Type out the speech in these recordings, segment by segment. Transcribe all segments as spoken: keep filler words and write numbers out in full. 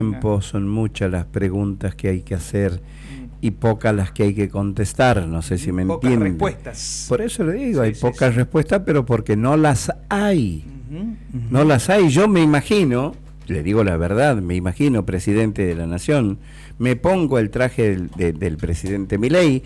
tiempo, son muchas las preguntas que hay que hacer y pocas las que hay que contestar, no sé si me pocas entienden. respuestas. Por eso le digo, Sí, hay sí, pocas sí. respuestas, pero porque no las hay. Uh-huh, uh-huh. No las hay. Yo me imagino, le digo la verdad, me imagino presidente de la nación, me pongo el traje del, de, del presidente Milei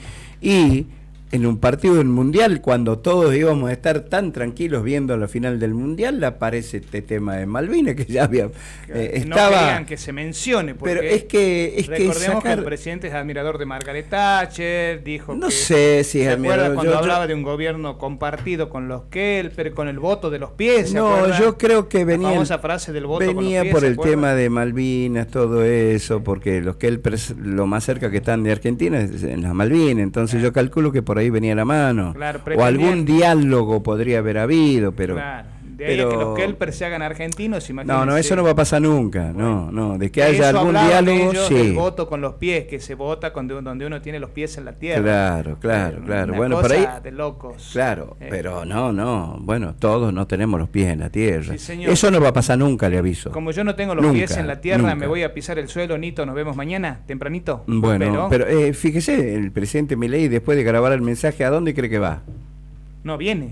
y en un partido del Mundial, cuando todos íbamos a estar tan tranquilos viendo la final del Mundial, aparece este tema de Malvinas, que ya había eh, estaba... No querían que se mencione, porque pero es que es recordemos que, sacar... que el presidente es admirador de Margaret Thatcher, dijo no que... sé si es ¿Se acuerda admirador? cuando yo, hablaba yo... de un gobierno compartido con los Kelper, con el voto de los pies? ¿Se no, acuerda? yo creo que venía... La famosa frase del voto venía con los pies, por ¿se el acuerda? tema de Malvinas, todo eso, porque los Kelper, lo más cerca que están de Argentina es en las Malvinas, entonces yo calculo que por ahí venía la mano. Claro, o algún diálogo podría haber habido, pero... Claro. De ahí pero... a que los Kelper se hagan argentinos, imagínense. No, no, eso no va a pasar nunca, bueno, no, no, de que de haya eso algún diálogo, ellos, sí. El voto con los pies, que se vota cuando, donde uno tiene los pies en la tierra. Claro, claro, eh, claro. Una bueno, cosa por ahí... de locos. Claro, eh. pero no, no, bueno, todos no tenemos los pies en la tierra. Sí, señor. Eso no va a pasar nunca, le aviso. Como yo no tengo los nunca, pies en la tierra, nunca. me voy a pisar el suelo, Nito, nos vemos mañana, tempranito. Bueno, pero, pero eh, fíjese, el presidente Milei, después de grabar el mensaje, ¿a dónde cree que va? No, viene.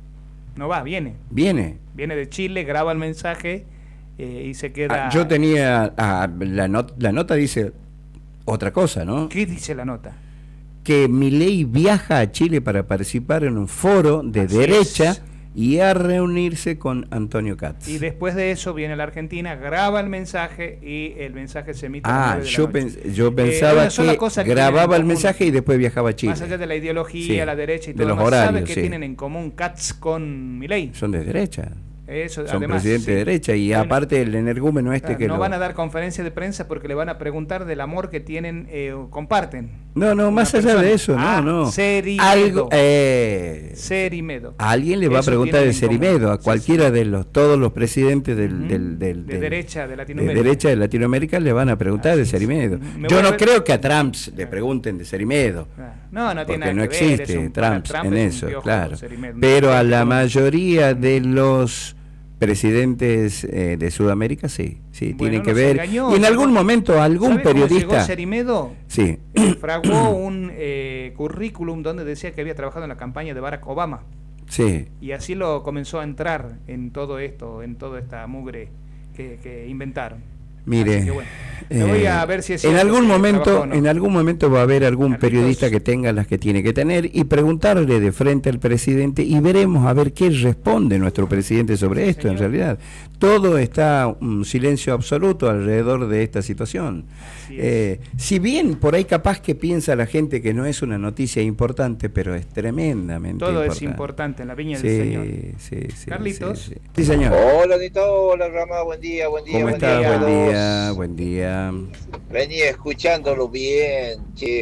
No va, viene. ¿Viene? Viene de Chile, graba el mensaje eh, y se queda... Ah, yo tenía... Ah, la, not, la nota dice otra cosa, ¿no? ¿Qué dice la nota? Que Milei viaja a Chile para participar en un foro de Así derecha es. y a reunirse con Antonio Katz. Y después de eso viene la Argentina, graba el mensaje y el mensaje se emite Ah, a las nueve de yo, la noche. pens yo Eh, pensaba una sola que cosa que grababa el común, mensaje y después viajaba a Chile. Más allá de la ideología, Sí, la derecha y de todo los lo demás, horarios, ¿sabe qué sí. tienen en común Katz con Milei? Son de derecha. Eso, Son además, presidente sí. de derecha y Bueno, aparte el energúmeno este claro, que no lo... van a dar conferencia de prensa porque le van a preguntar del amor que tienen, eh, comparten. No, no, más allá persona. de eso, Ah, no, no. Cerimedo. Algo, eh, Cerimedo. a alguien le va Eso a preguntar tienen de en común. Cerimedo, a Sí, cualquiera sí. de los, todos los presidentes del, Uh-huh. del, del, de del, derecha de de Latinoamérica. derecha de Latinoamérica le van a preguntar Así de es. Cerimedo. Me Yo voy a no ver- creo que a Trump le pregunten de Cerimedo. No, no tiene Porque no nada que ver, existe es un- Trump, Trump en es un eso, piojo, claro. Cerimedo. Pero a No, la no. mayoría de los presidentes eh, de Sudamérica sí, sí, Bueno, tienen que nos ver. engañó, y en llegó- algún momento algún ¿Sabe cómo llegó periodista... Cerimedo? Sí. Fraguó un eh, currículum donde decía que había trabajado en la campaña de Barack Obama. Sí. Y así lo comenzó a entrar en todo esto, en toda esta mugre que, que inventaron. Mire, Así que bueno, me voy a ver si es en cierto algún que momento, trabajó o no. en algún momento va a haber algún Carlitos. periodista que tenga las que tiene que tener y preguntarle de frente al presidente y veremos a ver qué responde nuestro presidente sobre esto. En Señor. realidad, todo está un silencio absoluto alrededor de esta situación. Así es. Eh, si bien por ahí capaz que piensa la gente que no es una noticia importante, pero es tremendamente Todo importante. es importante en la viña Sí, del Señor. sí, sí, Carlitos. sí, sí. Sí, señor. Hola, Nito, hola, Rama, buen día, buen día. ¿Cómo buen estás? día a Buen todos. día, buen día. Venía escuchándolo bien, che.